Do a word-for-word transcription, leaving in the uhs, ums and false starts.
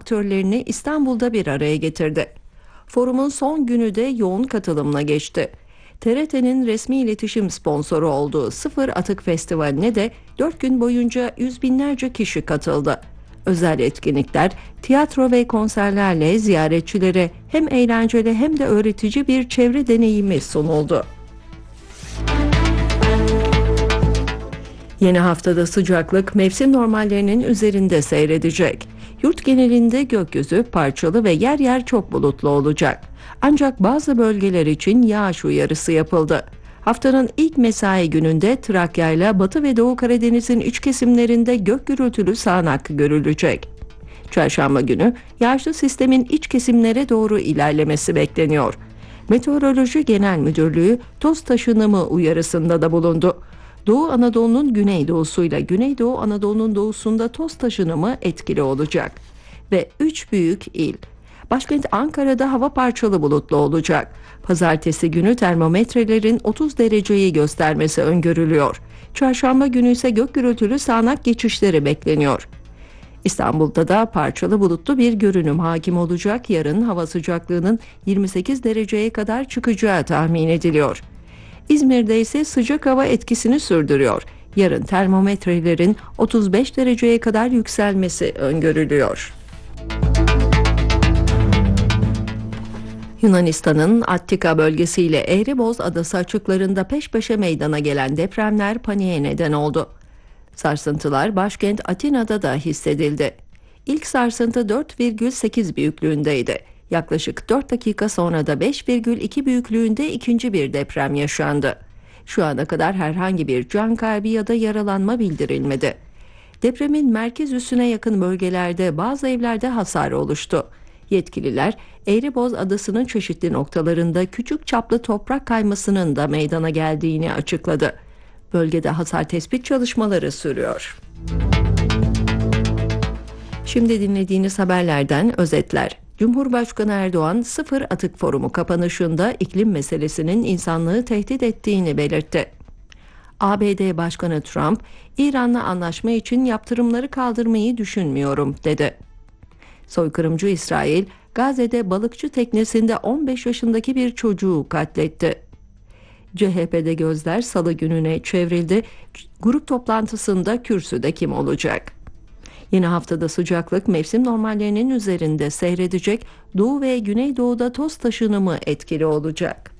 aktörlerini İstanbul'da bir araya getirdi. Forumun son günü de yoğun katılımla geçti. T R T'nin resmi iletişim sponsoru olduğu Sıfır Atık Festivali'ne de dört gün boyunca yüz binlerce kişi katıldı. Özel etkinlikler, tiyatro ve konserlerle ziyaretçilere hem eğlenceli hem de öğretici bir çevre deneyimi sunuldu. Yeni haftada sıcaklık mevsim normallerinin üzerinde seyredecek. Yurt genelinde gökyüzü parçalı ve yer yer çok bulutlu olacak. Ancak bazı bölgeler için yağış uyarısı yapıldı. Haftanın ilk mesai gününde Trakya ile Batı ve Doğu Karadeniz'in iç kesimlerinde gök gürültülü sağanak görülecek. Çarşamba günü yağışlı sistemin iç kesimlere doğru ilerlemesi bekleniyor. Meteoroloji Genel Müdürlüğü toz taşınımı uyarısında da bulundu. Doğu Anadolu'nun güneydoğusuyla Güneydoğu Anadolu'nun doğusunda toz taşınımı etkili olacak. Ve üç büyük il. Başkent Ankara'da hava parçalı bulutlu olacak. Pazartesi günü termometrelerin otuz dereceyi göstermesi öngörülüyor. Çarşamba günü ise gök gürültülü sağanak geçişleri bekleniyor. İstanbul'da da parçalı bulutlu bir görünüm hakim olacak. Yarın hava sıcaklığının yirmi sekiz dereceye kadar çıkacağı tahmin ediliyor. İzmir'de ise sıcak hava etkisini sürdürüyor. Yarın termometrelerin otuz beş dereceye kadar yükselmesi öngörülüyor. Yunanistan'ın Attika bölgesiyle Eğriboz Adası açıklarında peş peşe meydana gelen depremler paniğe neden oldu. Sarsıntılar başkent Atina'da da hissedildi. İlk sarsıntı dört virgül sekiz büyüklüğündeydi. Yaklaşık dört dakika sonra da beş virgül iki büyüklüğünde ikinci bir deprem yaşandı. Şu ana kadar herhangi bir can kaybı ya da yaralanma bildirilmedi. Depremin merkez üssüne yakın bölgelerde bazı evlerde hasar oluştu. Yetkililer Eğriboz Adası'nın çeşitli noktalarında küçük çaplı toprak kaymasının da meydana geldiğini açıkladı. Bölgede hasar tespit çalışmaları sürüyor. Şimdi dinlediğiniz haberlerden özetler. Cumhurbaşkanı Erdoğan Sıfır Atık Forumu kapanışında iklim meselesinin insanlığı tehdit ettiğini belirtti. A B D Başkanı Trump, İran'la anlaşma için yaptırımları kaldırmayı düşünmüyorum dedi. Soykırımcı İsrail, Gazze'de balıkçı teknesinde on beş yaşındaki bir çocuğu katletti. C H P'de gözler Salı gününe çevrildi. Grup toplantısında kürsüde kim olacak? Yeni haftada sıcaklık mevsim normallerinin üzerinde seyredecek. Doğu ve Güneydoğu'da toz taşınımı etkili olacak.